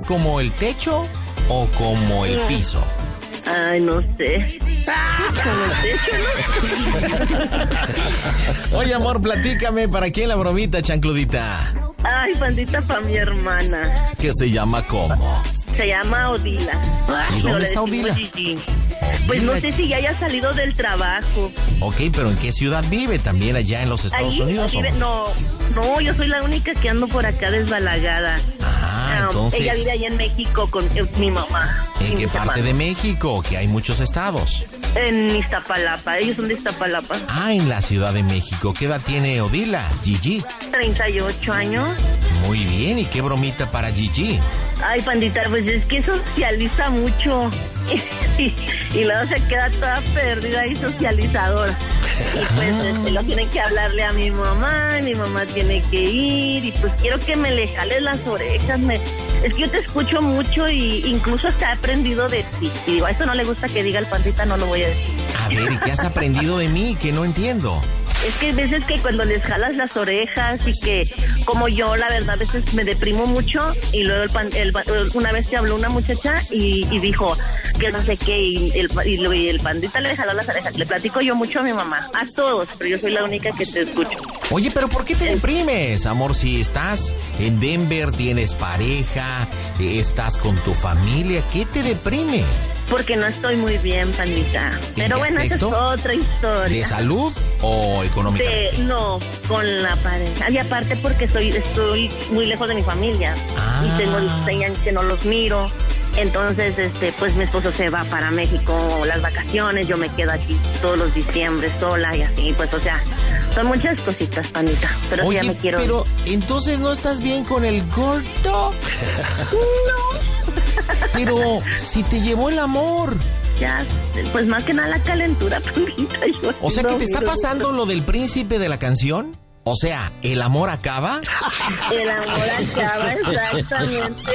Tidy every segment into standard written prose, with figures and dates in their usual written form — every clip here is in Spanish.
como el techo o como el piso? Ay, no sé. Oye, amor, platícame, ¿para quién la bromita, chancludita? Ay, pandita, para mi hermana. ¿Qué se llama cómo? Se llama Odila. ¿Y dónde está Odila? Pues no sé si ya haya salido del trabajo. Ok, pero ¿en qué ciudad vive? ¿También allá en los Estados Unidos? Vive, no, yo soy la única que ando por acá desbalagada. Entonces... Ella vive allá en México con mi mamá. ¿En qué parte de México? Que hay muchos estados. En Iztapalapa, ellos son de Iztapalapa. En la Ciudad de México. ¿Qué edad tiene Odila, Gigi? 38 años. Muy bien, ¿y qué bromita para Gigi? Ay, pandita, pues es que socializa mucho y luego se queda toda perdida y socializadora. Y pues lo tienen que hablarle a mi mamá tiene que ir y pues quiero que me le jales las orejas. Es que yo te escucho mucho y incluso hasta he aprendido de ti. Y digo, a esto no le gusta que diga el pandita, no lo voy a decir. A ver, ¿y qué has aprendido de mí? Que no entiendo. Es que hay veces que cuando les jalas las orejas y que, como yo, la verdad, a veces me deprimo mucho y luego una vez te habló una muchacha y dijo que no sé qué y el pandita le jaló las orejas. Le platico yo mucho a mi mamá, a todos, pero yo soy la única que te escucho. Oye, pero ¿por qué te deprimes, amor? Si estás en Denver, tienes pareja, estás con tu familia, ¿qué te deprime? Porque no estoy muy bien, pandita. Pero bueno, esa es otra historia. ¿De salud o económicamente? No, con la pareja. Y aparte porque estoy muy lejos de mi familia. Y tengo 16 años que no los miro. Entonces, pues mi esposo se va para México las vacaciones, yo me quedo aquí todos los diciembre sola y así, pues, o sea, son muchas cositas, pandita. Pero oye, ya me quiero... pero entonces ¿no estás bien con el gordo? No. Pero si te llevó el amor. Ya, pues más que nada la calentura, pandita. O sea, que te está pasando lo del príncipe de la canción. O sea, ¿el amor acaba? El amor acaba, exactamente.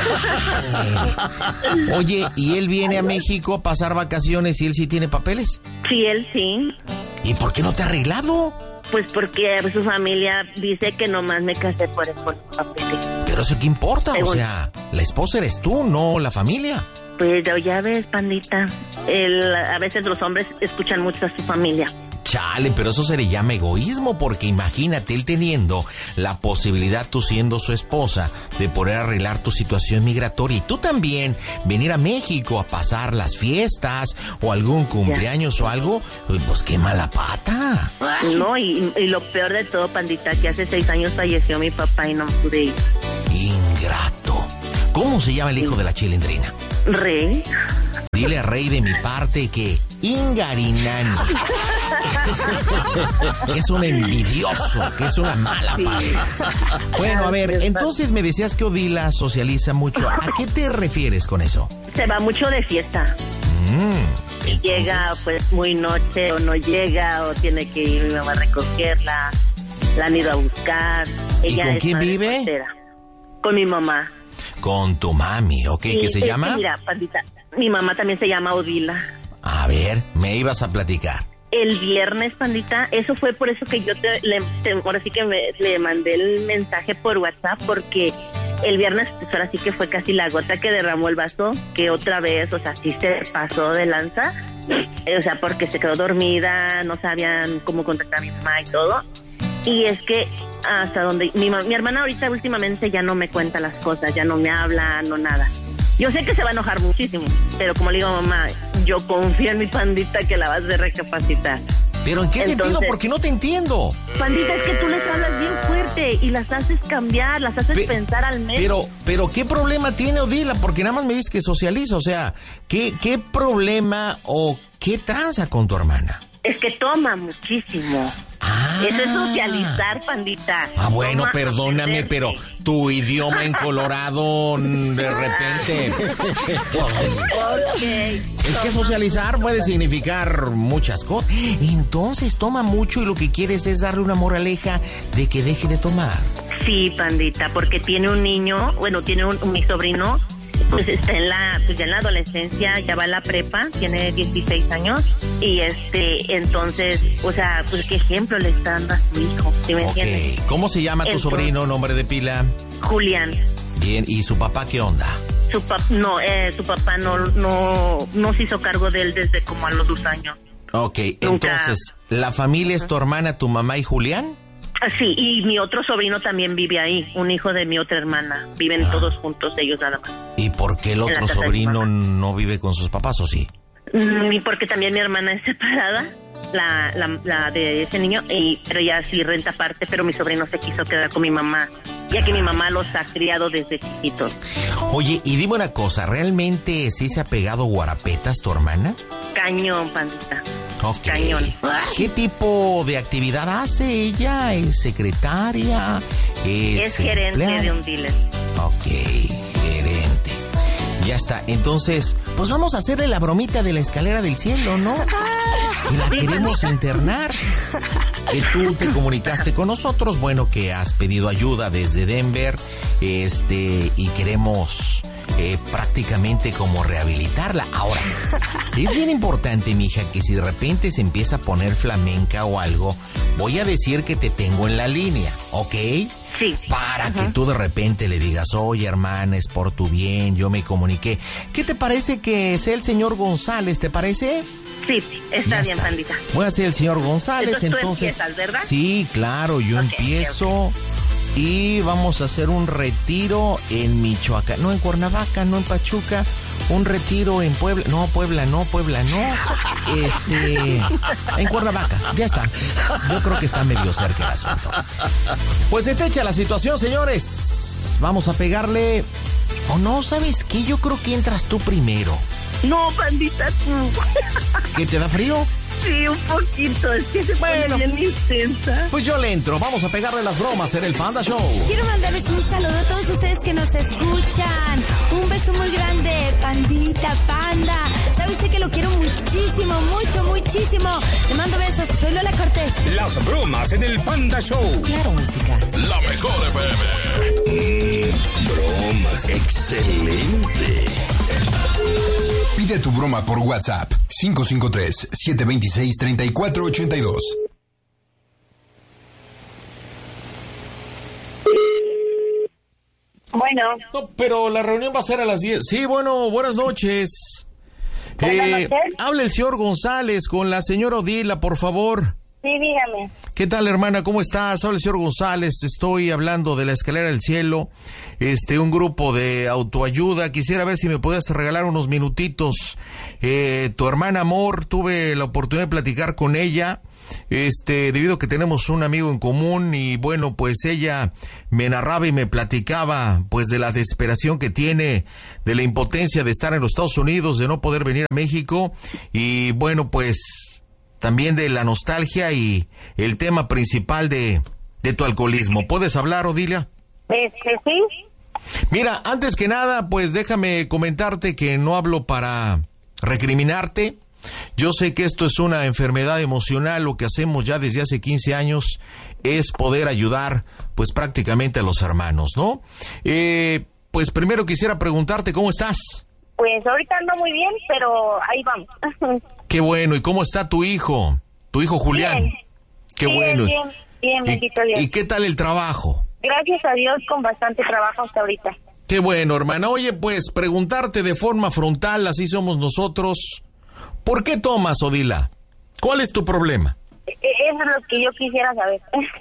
Oye, ¿y él viene a México a pasar vacaciones y él sí tiene papeles? Sí, él sí. ¿Y por qué no te ha arreglado? Pues porque su familia dice que nomás me casé por papeles. ¿Pero eso qué importa? O sea, la esposa eres tú, no la familia. Pues ya ves, pandita, a veces los hombres escuchan mucho a su familia. Chale, pero eso se le llama egoísmo, porque imagínate él teniendo la posibilidad, tú siendo su esposa, de poder arreglar tu situación migratoria y tú también venir a México a pasar las fiestas o algún cumpleaños o algo, pues qué mala pata. No, y lo peor de todo, pandita, que hace 6 años falleció mi papá y no pude ir. Ingrato. ¿Cómo se llama el hijo de la chilindrina? Rey. Dile a Rey de mi parte que Ingarinani. Que es un envidioso, que es una mala pata. Bueno, a ver, entonces me decías que Odila socializa mucho. ¿A qué te refieres con eso? Se va mucho de fiesta. Y llega pues muy noche o no llega o tiene que ir mi mamá a recogerla. La han ido a buscar. Ella ¿Y con quién vive? Soltera. Con mi mamá. Con tu mami, ¿ok? ¿Qué se llama? Mira, pandita, mi mamá también se llama Odila. A ver, me ibas a platicar. El viernes, pandita, eso fue por eso que yo ahora sí que le mandé el mensaje por WhatsApp, porque el viernes, pues ahora sí que fue casi la gota que derramó el vaso, que otra vez, o sea, sí se pasó de lanza, o sea, porque se quedó dormida, no sabían cómo contactar a mi mamá y todo. Y es que hasta donde mi hermana ahorita últimamente ya no me cuenta las cosas, ya no me habla, no nada. Yo sé que se va a enojar muchísimo, pero como le digo, mamá, yo confío en mi pandita que la vas a recapacitar. ¿Pero en qué sentido? Porque no te entiendo. Pandita, es que tú les hablas bien fuerte y las haces cambiar, las haces pensar al menos. Pero ¿qué problema tiene Odila? Porque nada más me dices que socializa, o sea, ¿qué problema o qué tranza con tu hermana? Es que toma muchísimo. Eso es socializar, pandita. Bueno, perdóname, pero tu idioma en Colorado de repente... Es que socializar puede significar muchas cosas. Entonces toma mucho y lo que quieres es darle una moraleja de que deje de tomar. Sí, pandita, porque tiene un niño, tiene mi sobrino, pues está ya en la adolescencia, ya va a la prepa, tiene 16 años y entonces, o sea, pues qué ejemplo le está dando a su hijo, ¿sí me entiendes? ¿Cómo se llama tu sobrino, nombre de pila? Julián. Bien, ¿y su papá qué onda? Su papá no se hizo cargo de él desde como a los 2 años. Ok, entonces, ¿la familia es tu hermana, tu mamá y Julián? Sí, y mi otro sobrino también vive ahí, un hijo de mi otra hermana. Viven todos juntos, ellos nada más. ¿Y por qué el otro sobrino no vive con sus papás o sí? Porque también mi hermana es separada, la de ese niño, pero ella sí renta aparte, pero mi sobrino se quiso quedar con mi mamá, ya que mi mamá los ha criado desde chiquitos. Oye, y dime una cosa, ¿realmente sí se ha pegado guarapetas tu hermana? Cañón, pandita. Ok. Cañón. ¿Qué tipo de actividad hace ella? ¿Es secretaria? Es gerente de un dealer. Ok, gerente. Ya está. Entonces, pues vamos a hacerle la bromita de la escalera del cielo, ¿no? Y la queremos internar. Que tú te comunicaste con nosotros, bueno, que has pedido ayuda desde Denver, y queremos prácticamente como rehabilitarla. Ahora, es bien importante, mija, que si de repente se empieza a poner flamenca o algo, voy a decir que te tengo en la línea, ¿ok? Sí. Para que tú de repente le digas, oye, hermana, es por tu bien, yo me comuniqué. ¿Qué te parece que sea el señor González? ¿Te parece? Sí, está bien, pandita. Voy a ser el señor González, entonces. Tú empiezas, ¿verdad? Sí, claro, yo empiezo. Y vamos a hacer un retiro en Michoacán, no en Cuernavaca, no en Pachuca, un retiro en Puebla, no, en Cuernavaca, ya está. Yo creo que está medio cerca el asunto. Pues está hecha la situación, señores. Vamos a pegarle. O no, ¿sabes qué? Yo creo que entras tú primero. No, pandita, tú. ¿Qué, te da frío? Sí, un poquito, es que se pone bien intensa. Pues yo le entro, vamos a pegarle las bromas en el Panda Show. Quiero mandarles un saludo a todos ustedes que nos escuchan. Un beso muy grande, Pandita, Panda. ¿Sabe usted que lo quiero muchísimo, muchísimo? Le mando besos, soy Lola Cortés. Las bromas en el Panda Show. Claro, música. La mejor FM. Bromas. Excelente. Pide tu broma por WhatsApp 553-726-3482. Bueno. No, pero la reunión va a ser a las 10. Sí, bueno, buenas noches. Buenas noches. Habla el señor González con la señora Odila, por favor. Sí, dígame. ¿Qué tal, hermana? ¿Cómo estás? Habla el señor González, te estoy hablando de la Escalera del Cielo, un grupo de autoayuda. Quisiera ver si me puedes regalar unos minutitos. Tu hermana Amor, tuve la oportunidad de platicar con ella, debido a que tenemos un amigo en común y bueno, pues ella me narraba y me platicaba pues de la desesperación que tiene, de la impotencia de estar en los Estados Unidos, de no poder venir a México y bueno, pues también de la nostalgia y el tema principal de tu alcoholismo. ¿Puedes hablar, Odilia? Sí. Mira, antes que nada, pues déjame comentarte que no hablo para recriminarte. Yo sé que esto es una enfermedad emocional. Lo que hacemos ya desde hace 15 años es poder ayudar, pues prácticamente a los hermanos, ¿no? Pues primero quisiera preguntarte, ¿cómo estás? Pues ahorita ando muy bien, pero ahí vamos. Qué bueno. ¿Y cómo está tu hijo? Tu hijo Julián. Bien. Qué bueno. Bien, bendito Dios. ¿Y qué tal el trabajo? Gracias a Dios, con bastante trabajo hasta ahorita. Qué bueno, hermana. Oye, pues preguntarte de forma frontal, así somos nosotros. ¿Por qué tomas, Odila? ¿Cuál es tu problema? Eso es lo que yo quisiera saber.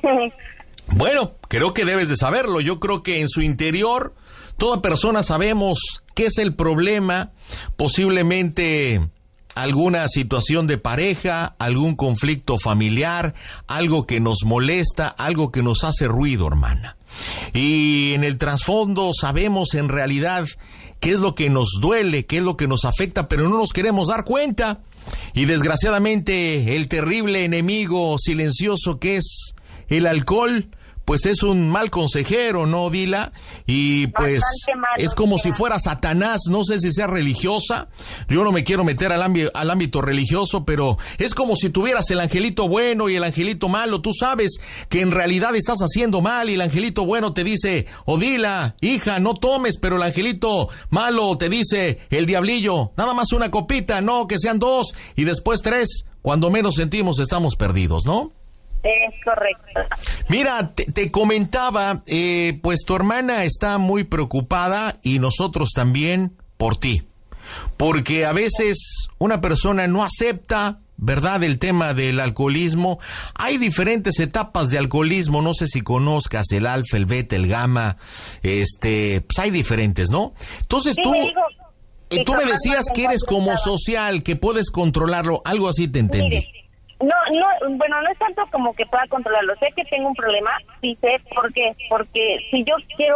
Bueno, creo que debes de saberlo. Yo creo que en su interior toda persona sabemos qué es el problema, posiblemente alguna situación de pareja, algún conflicto familiar, algo que nos molesta, algo que nos hace ruido, hermana. Y en el trasfondo sabemos en realidad qué es lo que nos duele, qué es lo que nos afecta, pero no nos queremos dar cuenta. Y desgraciadamente el terrible enemigo silencioso que es el alcohol, pues es un mal consejero, ¿no, Odila? Y pues es como si fuera Satanás. No sé si sea religiosa, yo no me quiero meter al ámbito religioso, pero es como si tuvieras el angelito bueno y el angelito malo. Tú sabes que en realidad estás haciendo mal y el angelito bueno te dice, Odila, hija, no tomes, pero el angelito malo te dice, el diablillo, nada más una copita, no, que sean 2 y después 3, cuando menos sentimos estamos perdidos, ¿no? Es correcto. Mira, te comentaba, pues tu hermana está muy preocupada y nosotros también por ti. Porque a veces una persona no acepta, ¿verdad?, el tema del alcoholismo. Hay diferentes etapas de alcoholismo, no sé si conozcas el alfa, el beta, el gamma, pues hay diferentes, ¿no? Entonces Sí, tú me decías que eres como social, que puedes controlarlo, algo así te entendí. Mire, bueno, no es tanto como que pueda controlarlo. Sé que tengo un problema, sí sé por qué. Porque si yo quiero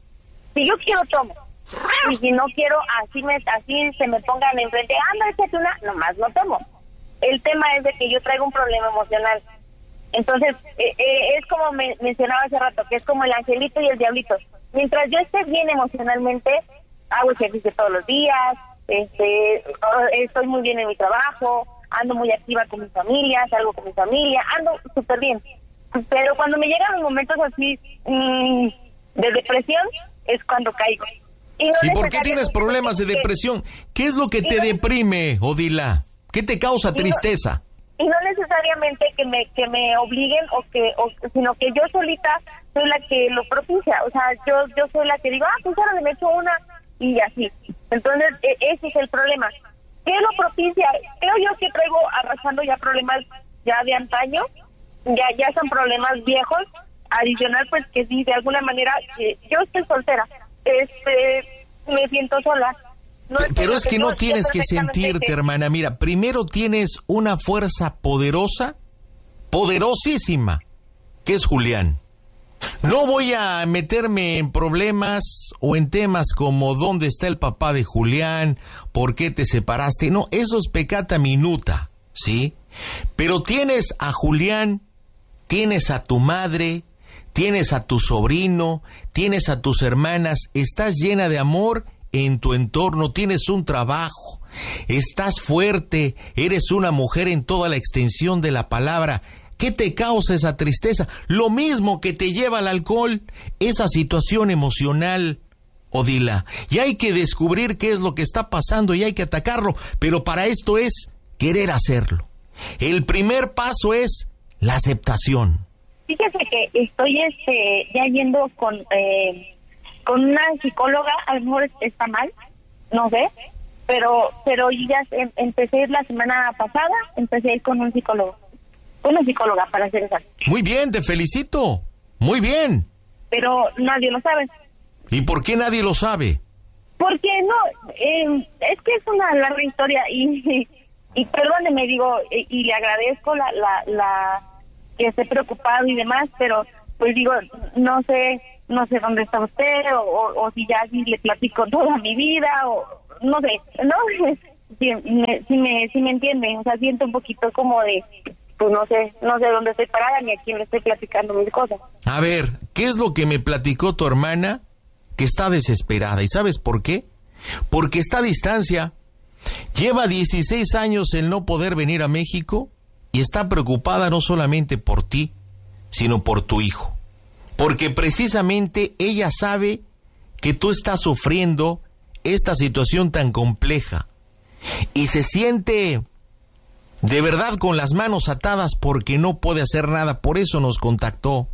tomo. Y si no quiero, así se me pongan enfrente, anda, échate una, nomás no tomo. El tema es de que yo traigo un problema emocional. Entonces, es como mencionaba hace rato, que es como el angelito y el diablito. Mientras yo esté bien emocionalmente, hago ejercicio todos los días, estoy muy bien en mi trabajo, ando muy activa con mi familia, salgo con mi familia, ando súper bien. Pero cuando me llegan los momentos así de depresión, es cuando caigo. ¿Y por qué tienes problemas de depresión? ¿Qué es lo que te deprime, Odila? ¿Qué te causa tristeza? Y no necesariamente que me obliguen sino que yo solita soy la que lo propicia. O sea, yo soy la que digo, pues ahora me echo una y así. Entonces, ese es el problema. ¿Qué lo propicia? Creo yo que traigo arrastrando ya problemas ya de antaño, ya son problemas viejos. Adicional, pues que sí, de alguna manera, yo estoy soltera. Me siento sola. Pero es que no tienes que sentirte, hermana. Mira, primero tienes una fuerza poderosa, poderosísima, que es Julián. No voy a meterme en problemas o en temas como dónde está el papá de Julián, por qué te separaste. No, eso es peccata minuta, ¿sí? Pero tienes a Julián, tienes a tu madre, tienes a tu sobrino, tienes a tus hermanas, estás llena de amor en tu entorno, tienes un trabajo, estás fuerte, eres una mujer en toda la extensión de la palabra. ¿Qué te causa esa tristeza? Lo mismo que te lleva al alcohol, esa situación emocional, Odila. Y hay que descubrir qué es lo que está pasando y hay que atacarlo, pero para esto es querer hacerlo. El primer paso es la aceptación. Fíjese que estoy ya yendo con una psicóloga, a lo mejor está mal, no sé, pero ya empecé la semana pasada, empecé a ir con un psicólogo, una psicóloga para ser exacto. Muy bien, te felicito, muy bien. Pero nadie lo sabe. ¿Y por qué nadie lo sabe? Porque no, es que es una larga historia y perdóneme, digo, y le agradezco la que esté preocupado y demás, pero pues digo, no sé dónde está usted o si ya sí le platico toda mi vida o no sé, ¿no? Si me entiende, o sea, siento un poquito como de, pues no sé dónde estoy parada ni a quién le estoy platicando mis cosas. A ver, ¿qué es lo que me platicó tu hermana? Que está desesperada, ¿y sabes por qué? Porque está a distancia. Lleva 16 años el no poder venir a México y está preocupada no solamente por ti, sino por tu hijo. Porque precisamente ella sabe que tú estás sufriendo esta situación tan compleja y se siente de verdad con las manos atadas porque no puede hacer nada, por eso nos contactó.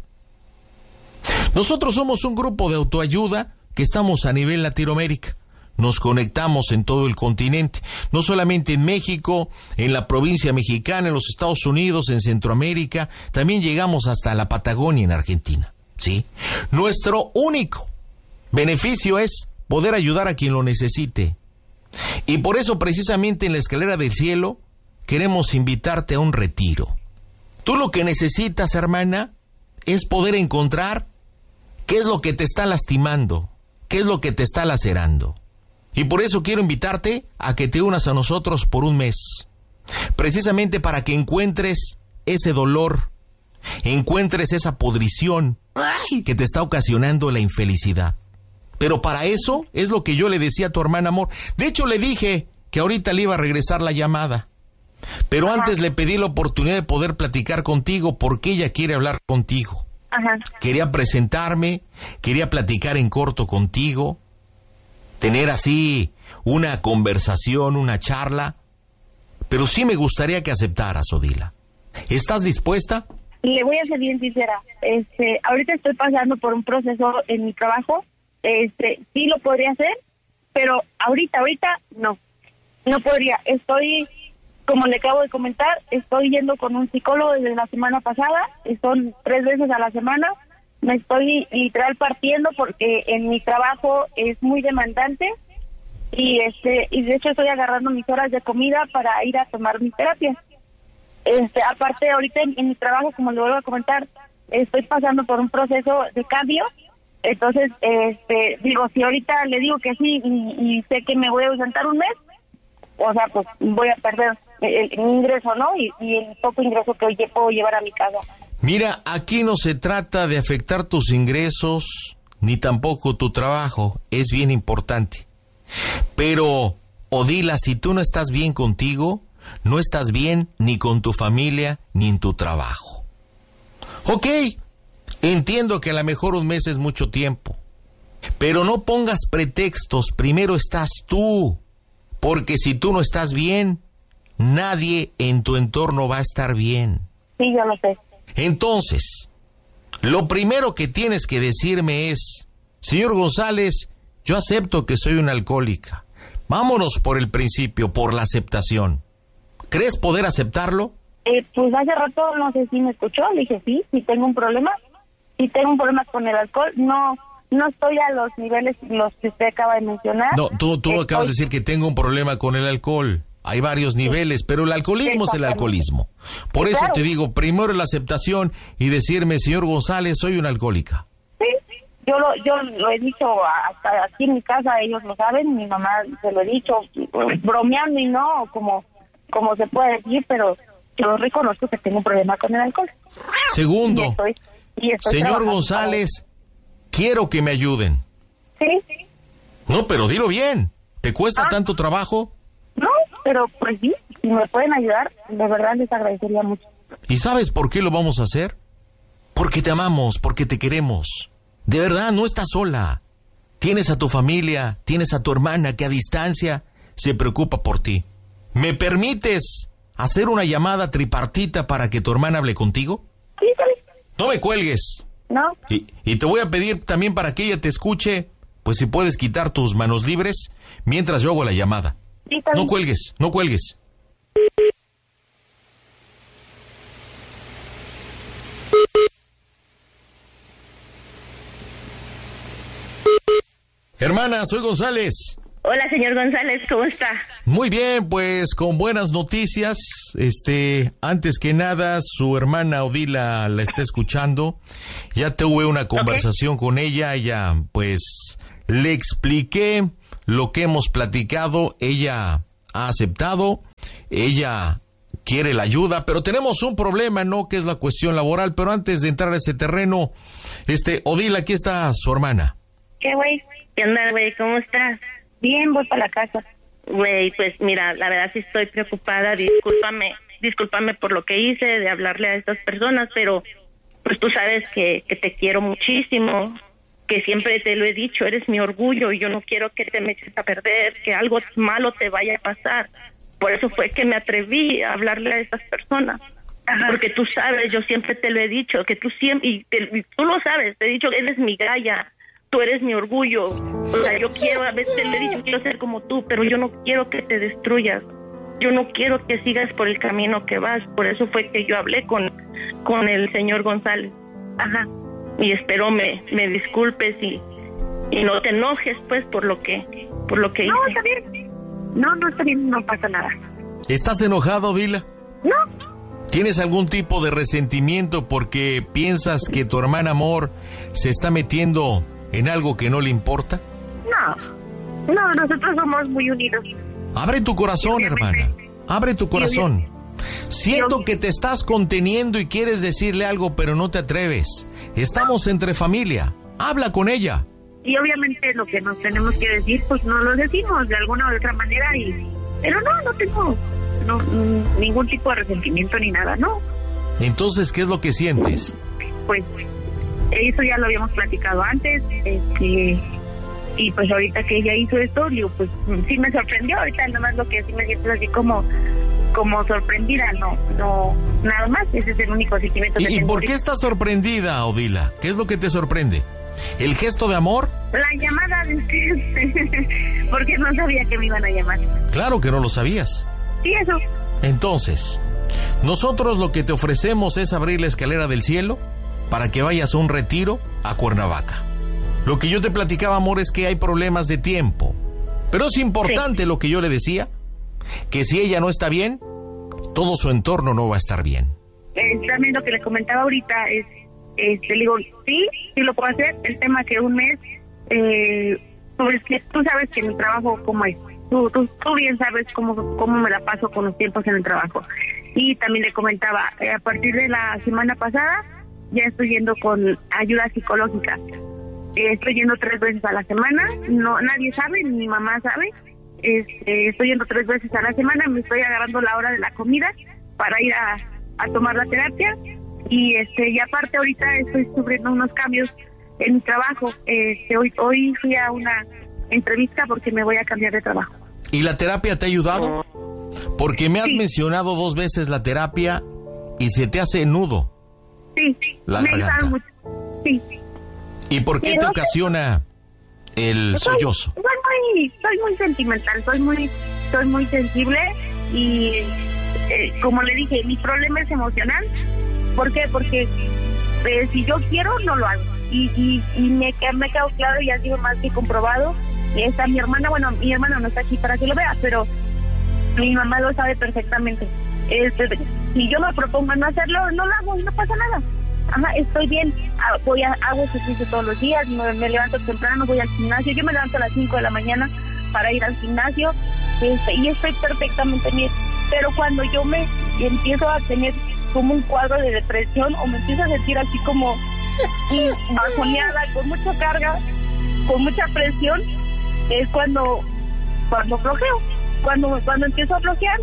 Nosotros somos un grupo de autoayuda que estamos a nivel Latinoamérica. Nos conectamos en todo el continente, no solamente en México, en la provincia mexicana, en los Estados Unidos, en Centroamérica, también llegamos hasta la Patagonia en Argentina, ¿sí? Nuestro único beneficio es poder ayudar a quien lo necesite. Y por eso precisamente en la Escalera del Cielo queremos invitarte a un retiro. Tú lo que necesitas, hermana, es poder encontrar qué es lo que te está lastimando, qué es lo que te está lacerando. Y por eso quiero invitarte a que te unas a nosotros por un mes, precisamente para que encuentres ese dolor, encuentres esa podrición que te está ocasionando la infelicidad. Pero para eso es lo que yo le decía a tu hermana, amor. De hecho, le dije que ahorita le iba a regresar la llamada, pero antes le pedí la oportunidad de poder platicar contigo porque ella quiere hablar contigo. Quería presentarme, quería platicar en corto contigo, tener así una conversación, una charla, pero sí me gustaría que aceptaras, Odila. ¿Estás dispuesta? le voy a ser bien sincera. Ahorita estoy pasando por un proceso en mi trabajo. Sí lo podría hacer, pero ahorita no podría. Estoy, como le acabo de comentar, estoy yendo con un psicólogo desde la semana pasada. Son 3 veces a la semana. Me estoy literal partiendo porque en mi trabajo es muy demandante y de hecho estoy agarrando mis horas de comida para ir a tomar mi terapia. Aparte ahorita en mi trabajo, como le vuelvo a comentar, estoy pasando por un proceso de cambio. Entonces, digo, si ahorita le digo que sí y sé que me voy a ausentar un mes, o sea, pues voy a perder mi ingreso, ¿no? Y el poco ingreso que puedo llevar a mi casa. Mira, aquí no se trata de afectar tus ingresos, ni tampoco tu trabajo, es bien importante. Pero, Odila, si tú no estás bien contigo, no estás bien ni con tu familia, ni en tu trabajo. Ok, entiendo que a lo mejor un mes es mucho tiempo, pero no pongas pretextos, primero estás tú, porque si tú no estás bien, nadie en tu entorno va a estar bien. Sí, yo lo sé. Entonces, lo primero que tienes que decirme es, señor González, yo acepto que soy una alcohólica. Vámonos por el principio, por la aceptación. ¿Crees poder aceptarlo? Pues hace rato, no sé si me escuchó, le dije sí tengo un problema. Sí tengo un problema con el alcohol. No estoy a los niveles los que usted acaba de mencionar. No, tú acabas de decir que tengo un problema con el alcohol. Hay varios niveles, pero el alcoholismo es el alcoholismo. Por eso te digo, primero la aceptación y decirme, señor González, soy una alcohólica. Sí, yo lo he dicho hasta aquí en mi casa, ellos lo saben, mi mamá se lo he dicho, bromeando y no, como se puede decir, pero yo reconozco que tengo un problema con el alcohol. Segundo, y estoy señor González, quiero que me ayuden. Sí. No, pero dilo bien, ¿te cuesta tanto trabajo? No, pero pues sí, si me pueden ayudar, de verdad les agradecería mucho. ¿Y sabes por qué lo vamos a hacer? Porque te amamos, porque te queremos. De verdad, no estás sola. Tienes a tu familia, tienes a tu hermana que a distancia se preocupa por ti. ¿Me permites hacer una llamada tripartita para que tu hermana hable contigo? Sí, ¿sabes? No me cuelgues. No. Y te voy a pedir también para que ella te escuche, pues si puedes quitar tus manos libres mientras yo hago la llamada. Sí, no cuelgues. Hermana, soy González. Hola, señor González, ¿cómo está? Muy bien, pues con buenas noticias. Antes que nada, su hermana Odila la está escuchando. Ya tuve una conversación con ella. Ella, pues, le expliqué lo que hemos platicado. Ella ha aceptado. Ella quiere la ayuda, pero tenemos un problema, ¿no? Que es la cuestión laboral. Pero antes de entrar a ese terreno, Odila, aquí está su hermana. ¿Qué, güey? ¿Qué onda, güey? ¿Cómo estás? Bien, voy para la casa. Güey, pues mira, la verdad sí estoy preocupada. Discúlpame por lo que hice de hablarle a estas personas, pero pues tú sabes que te quiero muchísimo, que siempre te lo he dicho, eres mi orgullo y yo no quiero que te me eches a perder, que algo malo te vaya a pasar. Por eso fue que me atreví a hablarle a estas personas. Ajá. Porque tú sabes, yo siempre te lo he dicho, que tú siempre, y tú lo sabes, te he dicho que eres mi galla. Tú eres mi orgullo, o sea, yo quiero, a veces le he dicho, quiero ser como tú, pero yo no quiero que te destruyas, yo no quiero que sigas por el camino que vas, por eso fue que yo hablé con el señor González. Ajá. Y espero me disculpes y no te enojes, pues, por lo que hice. No, está bien. No está bien, no pasa nada. ¿Estás enojado, Odila? No. ¿Tienes algún tipo de resentimiento porque piensas que tu hermana amor se está metiendo en algo que no le importa? No, nosotros somos muy unidos. Abre tu corazón, hermana. Abre tu corazón. Siento que te estás conteniendo y quieres decirle algo, pero no te atreves. Estamos entre familia. Habla con ella. Y obviamente lo que nos tenemos que decir, pues no lo decimos de alguna u otra manera. Pero no tengo ningún tipo de resentimiento ni nada, ¿no? Entonces, ¿qué es lo que sientes? Pues eso ya lo habíamos platicado antes, y pues ahorita que ella hizo esto, digo, pues sí me sorprendió. Ahorita nomás lo que sí me siento así como como sorprendida, no, nada más. Ese es el único sentimiento que tengo. ¿Y por qué estás sorprendida, Odila? ¿Qué es lo que te sorprende? ¿El gesto de amor? La llamada de ustedes, porque no sabía que me iban a llamar. Claro que no lo sabías. Sí, eso. Entonces, nosotros lo que te ofrecemos es abrir la escalera del cielo para que vayas a un retiro a Cuernavaca. Lo que yo te platicaba, amor, es que hay problemas de tiempo. Pero es importante lo que yo le decía, que si ella no está bien, todo su entorno no va a estar bien. También lo que le comentaba ahorita es, le digo, sí lo puedo hacer. El tema que un mes, pues que tú sabes que mi trabajo cómo es. Tú bien sabes cómo me la paso con los tiempos en el trabajo. Y también le comentaba, a partir de la semana pasada, ya estoy yendo con ayuda psicológica. Estoy yendo 3 veces a la semana, no, nadie sabe, ni mi mamá sabe. Estoy yendo 3 veces a la semana, me estoy agarrando la hora de la comida para ir a tomar la terapia. Y aparte ahorita estoy sufriendo unos cambios en mi trabajo. Hoy fui a una entrevista porque me voy a cambiar de trabajo. ¿Y la terapia te ha ayudado? Porque me has mencionado 2 veces la terapia y se te hace nudo. Sí, la me garganta. ayudaron mucho. Sí. ¿Y por qué te ocasiona el sollozo? Soy muy sentimental, soy muy sensible y como le dije, mi problema es emocional. ¿Por qué? Porque si yo quiero, no lo hago. Y me quedó claro y ha sido más que comprobado. Está mi hermana, bueno, mi hermana no está aquí para que lo vea, pero mi mamá lo sabe perfectamente. Si yo me propongo no hacerlo, no lo hago y no pasa nada. Ajá, estoy bien, hago ejercicio todos los días, me levanto temprano, voy al gimnasio. Yo me levanto a las 5 de la mañana para ir al gimnasio y estoy perfectamente bien. Pero cuando yo me empiezo a tener como un cuadro de depresión o me empiezo a sentir así como bajoneada, con mucha carga, con mucha presión, es cuando flojeo, cuando empiezo a flojear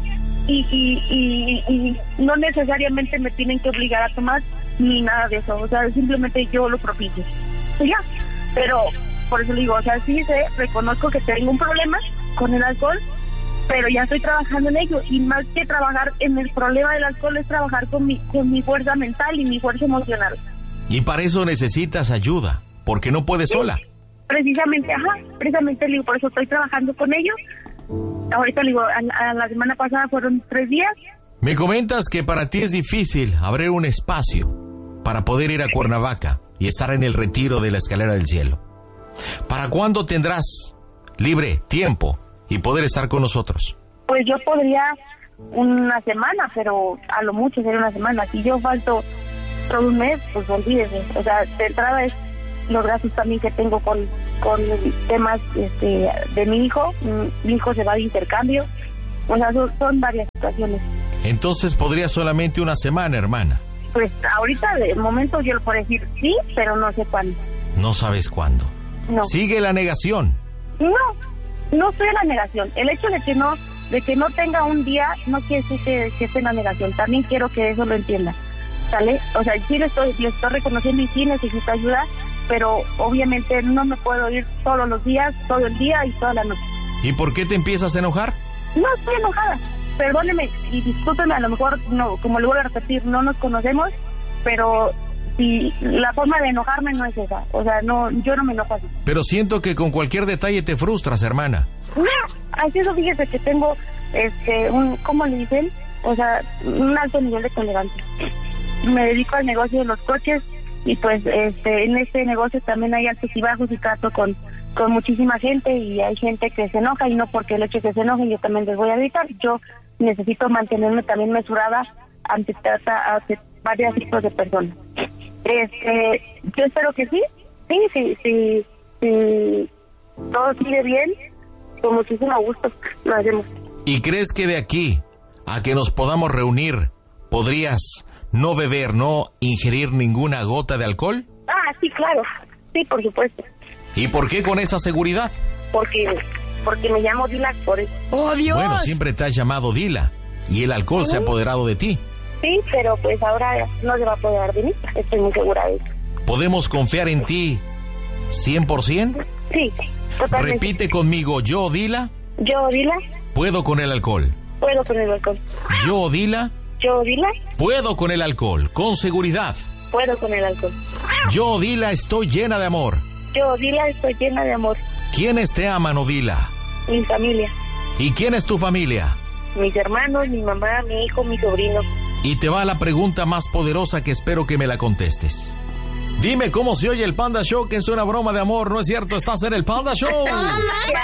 y no necesariamente me tienen que obligar a tomar ni nada de eso, o sea, simplemente yo lo propicio. Y ya, pero por eso le digo, o sea, sí reconozco que tengo un problema con el alcohol, pero ya estoy trabajando en ello, y más que trabajar en el problema del alcohol es trabajar con mi fuerza mental y mi fuerza emocional. Y para eso necesitas ayuda, porque no puedes sola. Precisamente, le digo, por eso estoy trabajando con ellos. Ahorita le digo, a la semana pasada fueron 3 días. Me comentas que para ti es difícil abrir un espacio para poder ir a Cuernavaca y estar en el retiro de la escalera del cielo. ¿Para cuándo tendrás libre tiempo y poder estar con nosotros? Pues yo podría una semana, pero a lo mucho sería una semana. Si yo falto todo un mes, pues olvídese. O sea, de entrada es los gastos también que tengo con temas de mi hijo. Mi hijo se va de intercambio. O sea, son varias situaciones. Entonces podría solamente una semana, hermana. Pues ahorita de momento yo le puedo decir sí, pero no sé cuándo. No sabes cuándo. No. Sigue la negación. No estoy en la negación. El hecho de que no tenga un día no quiere decir que esté en la negación. También quiero que eso lo entienda, ¿sale? O sea, sí le estoy reconociendo y sí necesito ayuda, pero obviamente no me puedo ir todos los días, todo el día y toda la noche. ¿Y por qué te empiezas a enojar? No estoy enojada. Perdóneme y discúlpeme, a lo mejor, no, como le voy a repetir, no nos conocemos, pero si la forma de enojarme no es esa. O sea, no, yo no me enojo así. Pero siento que con cualquier detalle te frustras, hermana. No, así eso, fíjese que tengo, ¿cómo le dicen? O sea, un alto nivel de tolerancia. Me dedico al negocio de los coches y pues en este negocio también hay altos y bajos y trato con muchísima gente y hay gente que se enoja y no porque el hecho de que se enojen yo también les voy a gritar. Yo necesito mantenerme también mesurada ante varios tipos de personas. Yo espero que sí, todo sigue bien, con muchísimo gusto lo hacemos. ¿Y crees que de aquí a que nos podamos reunir podrías no beber, no ingerir ninguna gota de alcohol? Sí, claro, sí, por supuesto. ¿Y por qué con esa seguridad? Porque me llamo Dila, por eso. ¡Oh, Dios! Bueno, siempre te has llamado Dila y el alcohol se ha apoderado de ti. Sí, pero pues ahora no se va a apoderar de mí, estoy muy segura de eso. ¿Podemos confiar en ti 100%? Sí, totalmente. Repite conmigo, yo, Dila, Yo, Dila, puedo con el alcohol. puedo con el alcohol. Yo, Odila, Yo, Odila, puedo con el alcohol, con seguridad. puedo con el alcohol. Yo, Odila, estoy llena de amor. Yo, Odila, estoy llena de amor. ¿Quiénes te aman, Odila? Mi familia, ¿Y quién es tu familia? mis hermanos, mi mamá, mi hijo, mi sobrino. Y te va la pregunta más poderosa que espero que me la contestes. Dime cómo se oye el Panda Show, que es una broma de amor, ¿no es cierto? Estás en el Panda Show.